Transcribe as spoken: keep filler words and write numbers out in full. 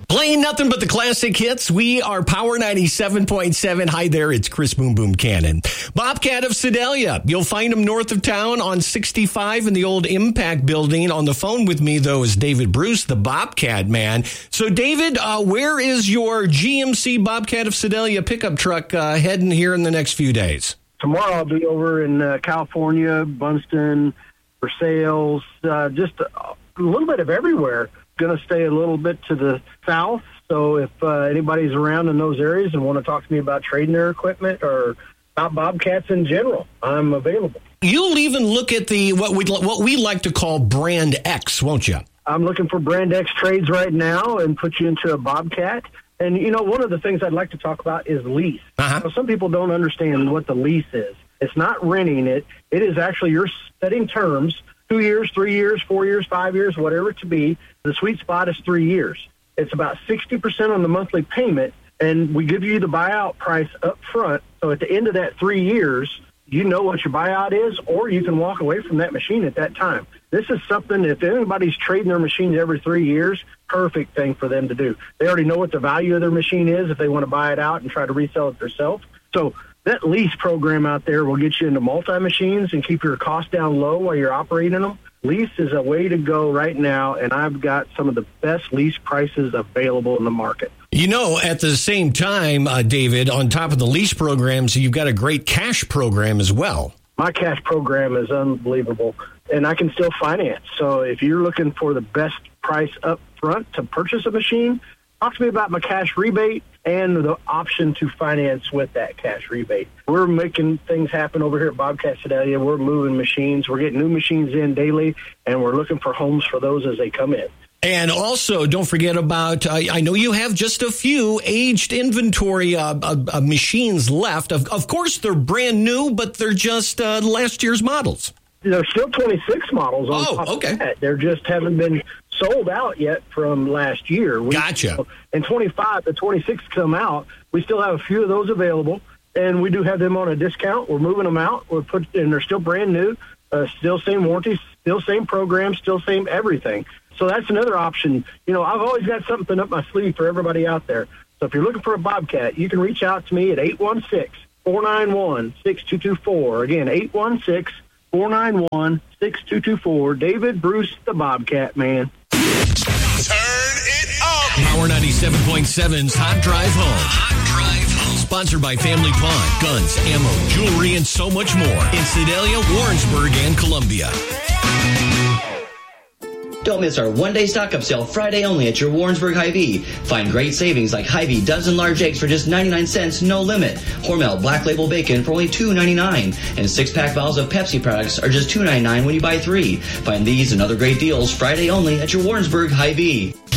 Playing nothing but the classic hits. We are Power ninety-seven point seven. Hi there, it's Chris Boom Boom Cannon. Bobcat of Sedalia. You'll find him north of town on sixty-five in the old Impact building. On the phone with me, though, is David Bruce, the Bobcat man. So, David, uh, where is your G M C Bobcat of Sedalia pickup truck uh, heading here in the next few days? Tomorrow I'll be over in uh, California, Bunston, for sales, uh, just a, a little bit of everywhere. Going to stay a little bit to the south, so if uh, anybody's around in those areas and want to talk to me about trading their equipment or about Bobcats in general, I'm available. You'll even look at the what we what we like to call Brand X, won't you? I'm looking for Brand X trades right now and put you into a Bobcat. And, you know, one of the things I'd like to talk about is lease. Uh-huh. Now, some people don't understand what the lease is. It's not renting it. It is actually you're setting terms, two years, three years, four years, five years, whatever it to be. The sweet spot is three years. It's about sixty percent on the monthly payment, and we give you the buyout price up front. So at the end of that three years, you know what your buyout is, or you can walk away from that machine at that time. This is something, if anybody's trading their machines every three years, perfect thing for them to do. They already know what the value of their machine is if they want to buy it out and try to resell it themselves. So that lease program out there will get you into multi-machines and keep your costs down low while you're operating them. Lease is a way to go right now, and I've got some of the best lease prices available in the market. You know, at the same time, uh, David, on top of the lease programs, you've got a great cash program as well. My cash program is unbelievable, and I can still finance. So if you're looking for the best price up front to purchase a machine, talk to me about my cash rebate and the option to finance with that cash rebate. We're making things happen over here at Bobcat Sedalia. We're moving machines. We're getting new machines in daily, and we're looking for homes for those as they come in. And also, don't forget about, uh, I know you have just a few aged inventory uh, uh, uh, machines left. Of, of course, they're brand new, but they're just uh, last year's models. There's still twenty-six models on oh, top okay. of that. They just haven't been sold out yet from last year. We, Gotcha. And twenty-five, the twenty-six come out. We still have a few of those available, and we do have them on a discount. We're moving them out. We're put, and they're still brand new, uh, still same warranty, still same program, still same everything. So that's another option. You know, I've always got something up my sleeve for everybody out there. So if you're looking for a Bobcat, you can reach out to me at eight one six, four nine one, six two two four. Again, eight one six, four nine one, six two two four. David Bruce, the Bobcat man. Turn it up. Power ninety-seven point seven's Hot Drive Home. Hot Drive Home. Sponsored by Family Pawn, guns, ammo, jewelry, and so much more in Sedalia, Warrensburg, and Columbia. Don't miss our one-day stock-up sale Friday only at your Warrensburg Hy-Vee. Find great savings like Hy-Vee dozen large eggs for just ninety-nine cents, no limit. Hormel Black Label Bacon for only two ninety-nine. And six-pack bottles of Pepsi products are just two ninety-nine when you buy three. Find these and other great deals Friday only at your Warrensburg Hy-Vee.